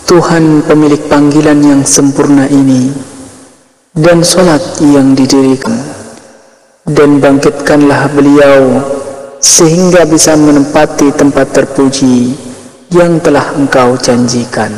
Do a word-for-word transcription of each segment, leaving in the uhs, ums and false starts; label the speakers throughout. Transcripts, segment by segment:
Speaker 1: Tuhan pemilik panggilan yang sempurna ini, dan solat yang didirikan, dan bangkitkanlah beliau sehingga bisa menempati tempat terpuji yang telah Engkau janjikan.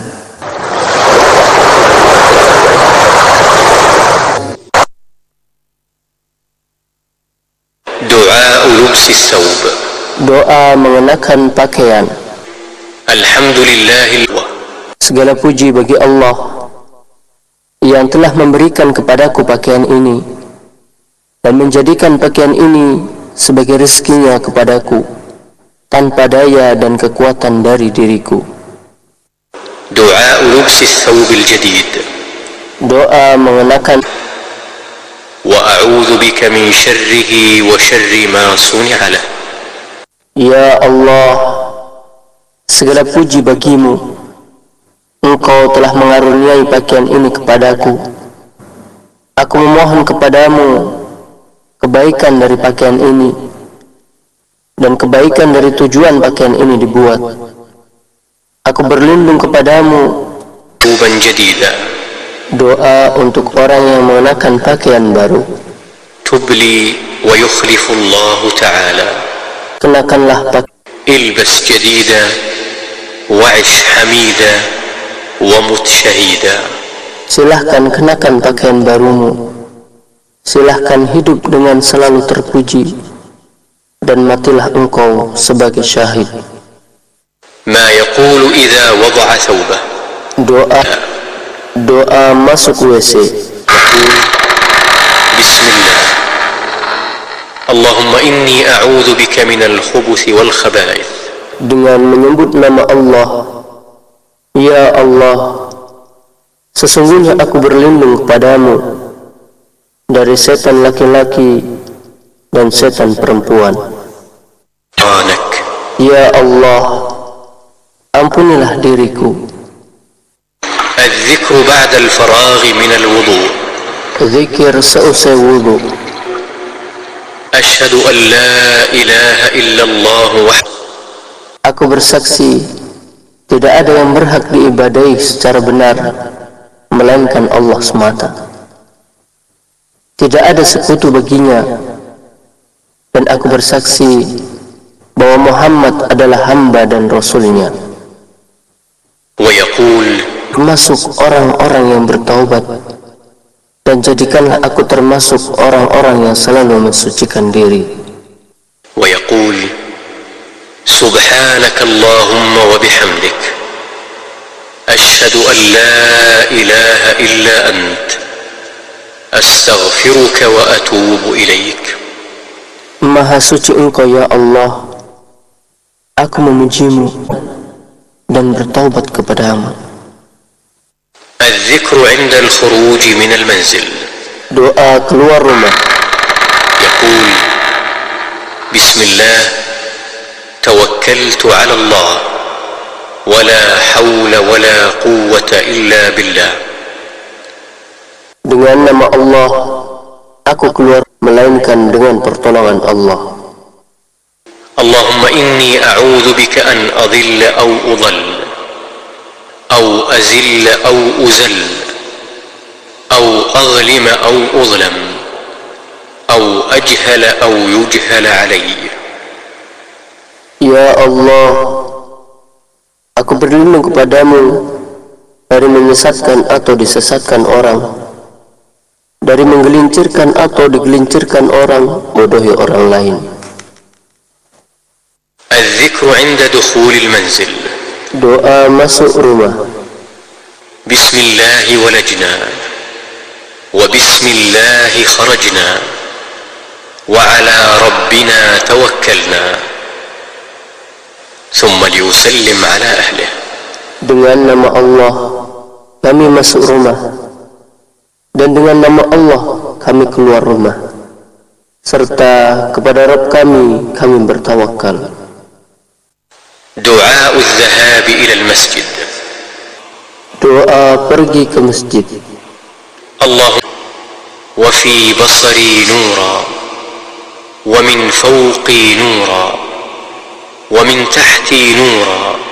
Speaker 2: Doa lubsi thawb,
Speaker 3: doa mengenakan pakaian.
Speaker 2: Alhamdulillahil,
Speaker 3: segala puji bagi Allah yang telah memberikan kepadaku pakaian ini dan menjadikan pakaian ini sebagai rezekinya kepadaku tanpa daya dan kekuatan dari diriku.
Speaker 2: Doa lubsi thawbil jadid,
Speaker 3: doa mengenakan.
Speaker 2: Wa a'udzu bika min syarrihi wa syarri ma suni'a lah.
Speaker 3: Ya Allah, segala puji bagimu, Engkau telah mengaruniai pakaian ini kepadaku. Aku memohon kepadamu kebaikan dari pakaian ini dan kebaikan dari tujuan pakaian ini dibuat. Aku berlindung kepadamu.
Speaker 2: Tuban jadida,
Speaker 3: doa untuk orang yang mengenakan pakaian baru.
Speaker 2: Tubli wa yukhlifu Allah Ta'ala,
Speaker 3: kenakanlah pakaian.
Speaker 2: Ilbas jadida wa'ish hamida wa mut syahida.
Speaker 3: Silahkan kenakan pakaian barumu, silahkan hidup dengan selalu terpuji, dan matilah engkau sebagai syahid.
Speaker 2: Ma yaqulu idza wada'a thawbah,
Speaker 3: doa doa masuk W C.
Speaker 2: Bismillah, Allahumma inni a'udzu bika minal khubuthi wal khaba'ith,
Speaker 3: dengan menyebut nama Allah. Ya Allah, sesungguhnya aku berlindung kepadamu dari setan laki-laki dan setan perempuan.
Speaker 2: Anak,
Speaker 3: ya Allah, ampunilah diriku.
Speaker 2: الذكر بعد الفراغ من الوضوء,
Speaker 3: zikir seusai wudu.
Speaker 2: أشهد أن لا إله إلا الله وحده,
Speaker 3: aku bersaksi tidak ada yang berhak diibadahi secara benar melainkan Allah semata. Tidak ada sekutu baginya, dan aku bersaksi bahwa Muhammad adalah hamba dan Rasulnya.
Speaker 2: ويقول,
Speaker 3: termasuk orang-orang yang bertaubat, dan jadikanlah aku termasuk orang-orang yang selalu mensucikan diri.
Speaker 2: ويقول, سبحانك اللهم وبحمدك أشهد أن لا إله إلا أنت أستغفرك وأتوب إليك.
Speaker 3: Maha suci Engkau ya Allah, aku memujimu dan bertaubat kepadamu.
Speaker 2: الذكر عند الخروج من المنزل,
Speaker 3: doa keluar rumah.
Speaker 2: يقول, بسم الله توكلت على الله ولا حول ولا قوة إلا بالله.
Speaker 3: Dengan nama Allah aku keluar, melainkan dengan pertolongan Allah.
Speaker 2: اللهم إني أعوذ بك أن أضل أو أضل أو أزل أو أزل أو أظلم أو أظلم أو أجهل أو يجهل علي.
Speaker 3: Ya Allah, aku berlindung kepadamu dari menyesatkan atau disesatkan orang, dari menggelincirkan atau digelincirkan orang, bodohi orang lain.
Speaker 2: الذكر عند دخول المنزل,
Speaker 3: doa masuk rumah.
Speaker 2: بسم الله ولجنا وبسم الله خرجنا وعلى ربنا توكلنا ثم ليسلم على أهله.
Speaker 3: Dengan nama Allah kami masuk rumah, dan dengan nama Allah kami keluar rumah, serta kepada Rabb kami kami bertawakal.
Speaker 2: دعاء الذهاب إلى المسجد,
Speaker 3: doa pergi ke masjid.
Speaker 2: اللهم وفي بصري نورا ومن فوقي نورا ومن تحتي نورا